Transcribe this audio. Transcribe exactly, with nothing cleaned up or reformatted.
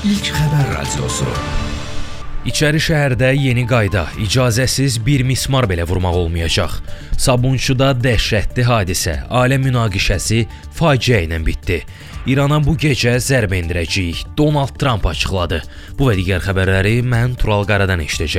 İlk Xəbər radiosu. İçəri şəhərdə yeni qayda, icazəsiz bir mismar belə vurmaq olmayacaq. Sabunçuda dəhşətli hadisə, ailə münaqişəsi faciə ilə bitdi. İrana bu gecə zərbə endirəcəyik, Donald Trump açıqladı. Bu və digər xəbərləri mən Tural Qaradan eşidəcəksiniz.